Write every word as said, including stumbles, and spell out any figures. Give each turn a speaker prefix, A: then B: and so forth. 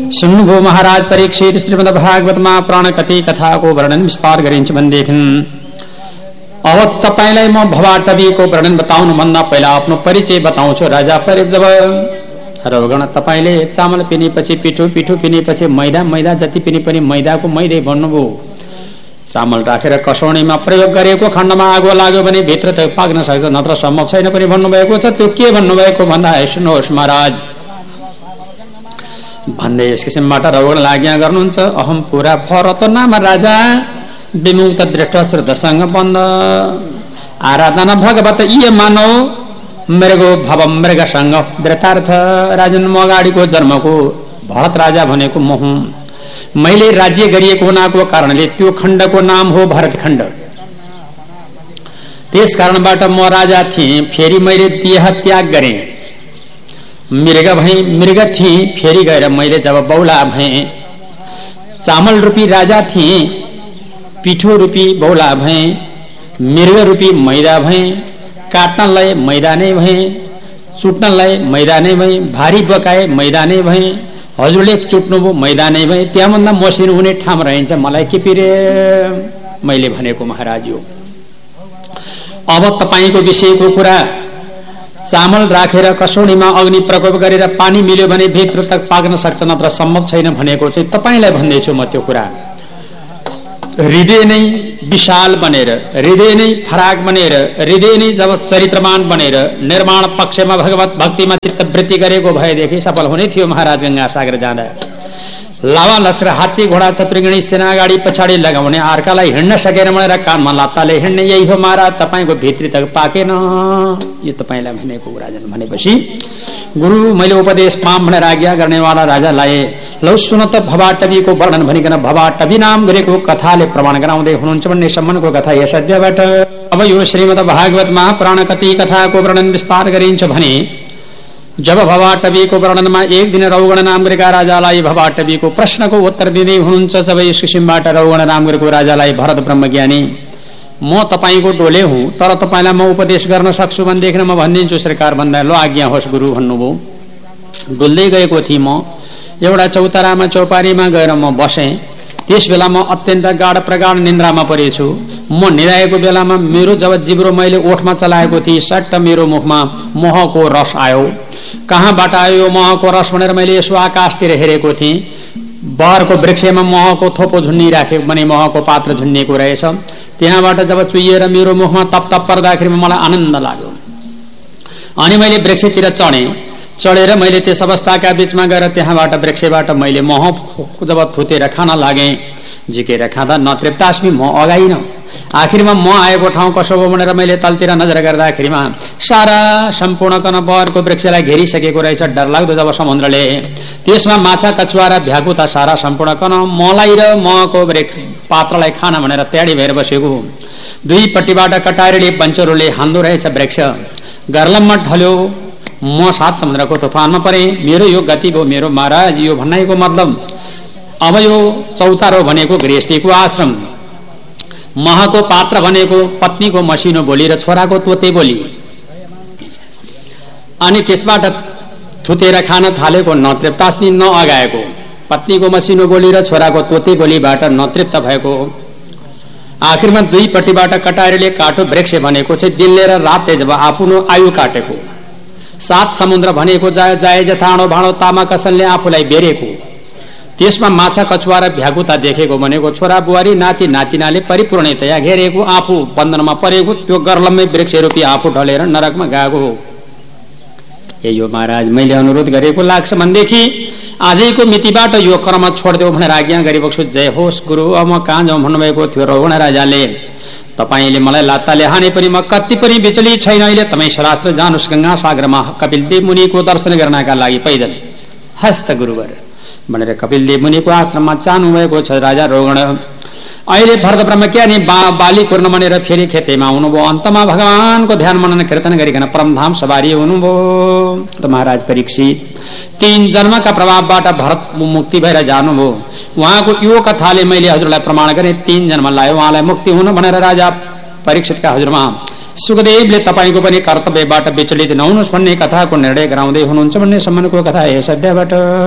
A: सुन्नुभयो महाराज परीक्षित श्रीमद् भागवतमा पुराण कति कथाको वर्णन विस्तार गरिन्छ भनेदेखि अब तपाईलाई म भवाटवीको वर्णन बताउनु भन्दा पहिला आफ्नो परिचय बताउँछु। राजा परीक्षित जब रौगण तपाईले चामल पिनेपछि पिठो पिठो पिनेपछि मैदा मैदा जति पिने पनि मैदाको मैदै भन्नुभयो। चामल राखेर कसौनीमा प्रयोग गरेको खण्डमा आगो लाग्यो भने भित्र त पाक्न सक्छ नत्र सम्भव छैन पनि भन्नुभएको छ। त्यो के भन्नुभएको भन्दा सुन्नुहोस् महाराज भन्दै यस किसिमबाट रौगण लाग्या गर्नुहुन्छ। अहम पुरा भरत नाम राजा विमुक्त दृष्ट श्रुतसँग बन्द आराधना भगवत इय मानव मृगो भव मृगसँग वृतार्थ। राजन म अगाडिको जन्मको भरत राजा भनेको म हुँ। मैले राज्य गरिएको हुनाको कारणले त्यो खण्डको नाम हो भरत खण्ड। त्यस कारणबाट म राजा थिएँ। फेरि मैले देह त्याग गरेँ मृग भएँ मृग थिएँ। फेरि गएर मैले जब बौला भएँ चामल रूपी राजा थिएँ। पिठो रूपी बौला भएँ मृग रूपी मैदा भएँ। काट्नलाई मैदा नै भएँ चुट्नलाई मैदा नै भएँ। भारी बकाए मैदा नै भएँ। हजुरले चुट्नुभयो मैदा नै भएँ। त्यहाँभन्दा मसिनो हुने ठाउँ रहन्छ मलाई के पिरे मैले भनेको महाराज यो। अब तपाईको विषयको कुरा चामल राखेर कसौनीमा अग्नि प्रकोप गरेर पानी मिल्यो भने भित्र तक पाक्न सक्छ नत्र सम्भव छैन भनेको चाहिँ तपाईलाई भन्दैछु म। त्यो कुरा हृदय नै विशाल बनेर हृदय नै फराक बनेर हृदय नै जब चरित्रमान बनेर निर्माण पक्षमा भगवत भक्तिमा चित्तवृत्ति गरेको भएदेखि सफल हुने थियो महाराज गंगा सागर जाँदा। लावा लस्कर हात्ती घोडा चतुर्गिणी सेना अगाडि पछाडि लगाउने अर्कालाई हिँड्न सकेन भनेर कानमा लात्ताले हिँड्ने यही हो महाराज। तपाईको भित्री तक पाकेन यो तपाईलाई भनेको राजन भनेपछि गुरु मैले उपदेश पाम भनेर आज्ञा गर्नेवाला राजालाई लौ सुन त भवाटवीको वर्णन भनिकन भवाटवी नाम गरेको कथाले प्रमाण गराउँदै हुनुहुन्छ भन्ने सम्मको कथा यस अध्यायबाट। अब यो श्रीमद् भागवतमा पुराण कति कथाको वर्णन विस्तार गरिन्छ भने जब भवाटवीको वर्णनमा एक दिन रौगण नाम गरेका राजालाई भवाटवीको प्रश्नको उत्तर दिँदै हुनुहुन्छ। जब यस किसिमबाट रौगण नाम गरेको राजालाई भरत ब्रह्मज्ञानी म तपाईको डोले हुँ तर तपाईलाई म उपदेश गर्न सक्छु भनेदेखि म भनिदिन्छु सरकार भन्दा लो आज्ञा होस् गुरु भन्नुभयो। डुल्दै गएको थिएँ म एउटा चौतारामा चौपारीमा गएर म बसेँ। त्यस बेला म अत्यन्त गाढ प्रगाढ निन्द्रामा परेछु। म निदाएको बेलामा मेरो जब जिब्रो मैले ओठमा चलाएको थिएँ सट्ट मेरो मुखमा महको रस आयो। कहाँबाट आयो महको रस भनेर मैले यसो आकाशतिर हेरेको थिएँ। बहरको वृक्षमा महको थोपो झुन्नी राखेको भने महको पात्र झुन्निएको रहेछ। त्यहाँबाट जब चुइएर मेरो मुखमा तप तप पर्दाखेरि मलाई आनन्द लाग्यो। अनि मैले वृक्षतिर चढेँ। चढेर मैले त्यस अवस्थाका बीचमा गएर त्यहाँबाट वृक्षबाट मैले मह जब थुतेर खान लागेँ झिकेर खाँदा नतृप्तास्मी म अगाइन। आखिरमा म आएको ठाउँ कसो हो भनेर मैले तलतिर नजर गर्दाखेरिमा सारा सम्पूर्ण कन बहरको वृक्षलाई घेरिसकेको रहेछ डरलाग्दो जब समुद्रले। त्यसमा माछा कछुवा र भ्याकुता सारा सम्पूर्ण कन मलाई र मको वृक्ष पात्रलाई खान भनेर तयारी भएर बसेको। दुईपट्टिबाट कटारेले पञ्चरोले हान्दो रहेछ वृक्ष। गर्लममा ढल्यो म सात समुद्रको तुफानमा परे। मेरो यो गति भयो मेरो महाराज यो भन्नाइको मतलब अब यो चौतारो भनेको गृहस्थीको आश्रम महको पात्र भनेको पत्नीको मसिनो बोली र छोराको तोते बोली। अनि त्यसबाट थुतेर खान थालेको नतृप्तास्मी नअगाएको पत्नीको मसिनो बोली र छोराको तोते बोलीबाट नतृप्त भएको। आखिरमा दुईपट्टिबाट कटारेले काटो वृक्ष भनेको चाहिँ दिनले र रातले जब आफ्नो आयु काटेको। सात समुद्र भनेको जाय जाय जथाणो भाँडो तामा कसनले आफूलाई बेरेको। त्यसमा माछा कछुवा र भ्याकुता देखेको भनेको छोरा बुहारी नाति नातिनाले परिपूर्णतया घेरेको आफू बन्धनमा परेको त्यो गर्लममै वृक्ष रूपी आफू ढलेर नरकमा गएको हो। ए यो महाराज मैले अनुरोध गरेको लाग्छ भनेदेखि आजैको मितिबाट यो कर्म छोड्देऊ भनेर आज्ञा गरिबक्छु। जय होस् गुरु। अब म कहाँ जाउँ भन्नुभएको थियो रौगण राजाले। तपाईले मलाई लात्ताले हाने पनि म कति पनि विचलित छैन। अहिले तपाईँ शास्त्र जानुस् गंगा सागरमा कपिलदेव मुनिको दर्शन गर्नका लागि पैदल। हस्त गुरुवर भनेर कपिलदेव मुनिको आश्रममा चाहनु भएको छ राजा रौगण। अहिले भरत ब्रह्मज्ञानी बा बाली पूर्ण बनेर फेरि खेतेमा हुनुभयो। अन्तमा भगवानको ध्यान मनन कीर्तन गरिकन परमधाम सवारी हुनुभयो। त महाराज परीक्षित तीन जन्मका प्रभावबाट भरत मुक्ति भएर जानुभयो। उहाँको यो कथाले मैले हजुरलाई प्रमाण गरेँ तीन जन्म लायो उहाँलाई मुक्ति हुनु भनेर राजा परीक्षितका हजुरमा सुखदेवले तपाईको पनि कर्तव्यबाट विचलित नहुनुहोस् भन्ने कथाको निर्णय गराउँदै हुनुहुन्छ भन्ने सम्मानको कथा यस अध्यायबाट।